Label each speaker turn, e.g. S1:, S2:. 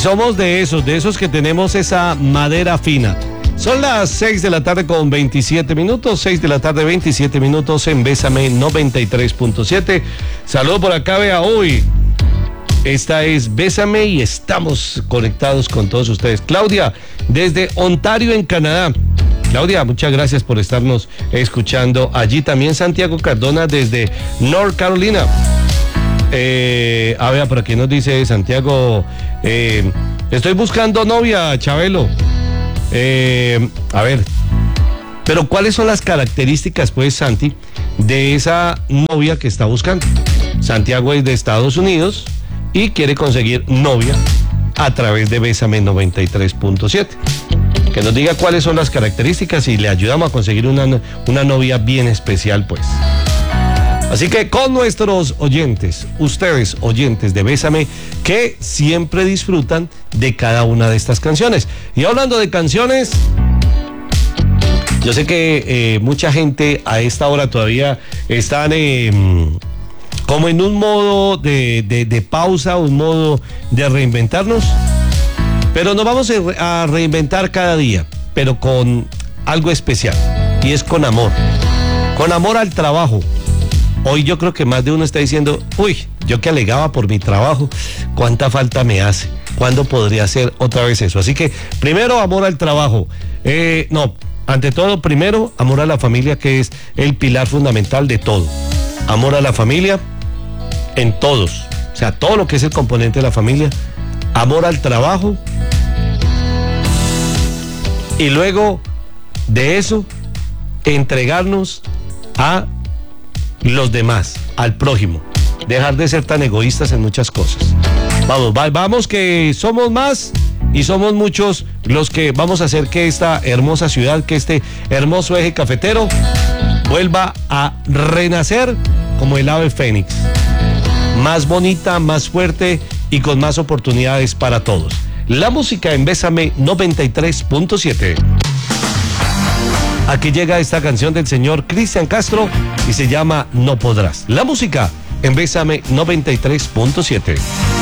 S1: somos de esos que tenemos esa madera fina. Son las 6 de la tarde con 27 minutos, 6 de la tarde 27 minutos en Bésame 93.7. Saludos por acá, vea, hoy. Esta es Bésame y estamos conectados con todos ustedes. Claudia, desde Ontario, en Canadá. Claudia, muchas gracias por estarnos escuchando. Allí también Santiago Cardona desde North Carolina. A ver, por aquí nos dice Santiago, estoy buscando novia, Chabelo. A ver, pero ¿cuáles son las características, pues, Santi, de esa novia que está buscando? Santiago es de Estados Unidos y quiere conseguir novia a través de Bésame 93.7. Que nos diga cuáles son las características y le ayudamos a conseguir una novia bien especial, pues. Así que con nuestros oyentes, ustedes oyentes de Bésame, que siempre disfrutan de cada una de estas canciones. Y hablando de canciones, yo sé que mucha gente a esta hora todavía están como en un modo de pausa, un modo de reinventarnos, pero nos vamos a reinventar cada día, pero con algo especial, y es con amor al trabajo. Hoy yo creo que más de uno está diciendo, uy, yo que alegaba por mi trabajo, cuánta falta me hace, ¿cuándo podría hacer otra vez eso? Así que primero, amor al trabajo. Ante todo, primero, amor a la familia, que es el pilar fundamental de todo. Amor a la familia en todos, o sea, todo lo que es el componente de la familia. Amor al trabajo. Y luego de eso, entregarnos a los demás, al prójimo. Dejar de ser tan egoístas en muchas cosas. Vamos que somos más y somos muchos los que vamos a hacer que esta hermosa ciudad, que este hermoso eje cafetero vuelva a renacer como el ave fénix. Más bonita, más fuerte y con más oportunidades para todos. La música en Bésame 93.7. Aquí llega esta canción del señor Cristian Castro y se llama No Podrás. La música en Bésame 93.7.